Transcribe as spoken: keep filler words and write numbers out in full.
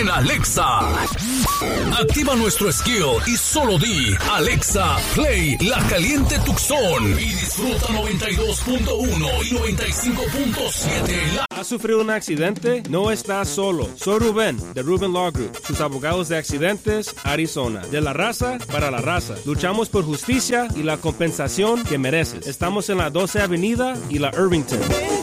en Alexa. Activa nuestro skill y solo di Alexa, play La Caliente Tucson y disfruta noventa y dos punto uno y noventa y cinco punto siete. La... ¿Has sufrido un accidente? No estás solo. Soy Rubén, de Rubén Law Group, sus abogados de accidentes, Arizona. De la raza para la raza. Luchamos por justicia y la compensación que mereces. Estamos en la doce Avenida y la Irvington.